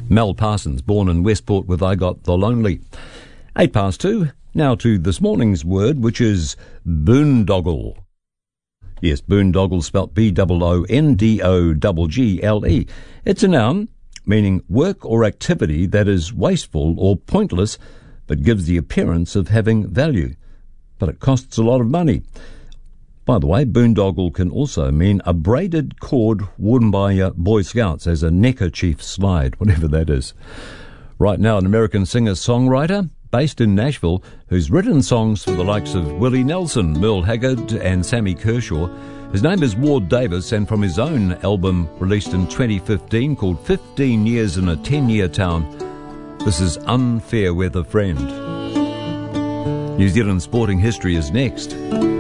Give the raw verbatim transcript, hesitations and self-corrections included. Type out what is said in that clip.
Mel Parsons, born in Westport with I Got the Lonely. Eight past two, now to this morning's word, which is boondoggle. Yes, boondoggle spelt B O O N D O G G L E. It's a noun meaning work or activity that is wasteful or pointless but gives the appearance of having value. But it costs a lot of money. By the way, boondoggle can also mean a braided cord worn by uh, Boy Scouts as a neckerchief slide, whatever that is. Right now, an American singer-songwriter based in Nashville who's written songs for the likes of Willie Nelson, Merle Haggard and Sammy Kershaw. His name is Ward Davis, and from his own album released in twenty fifteen called fifteen years in a ten-Year Town, this is Unfair Weather Friend. New Zealand sporting history is next.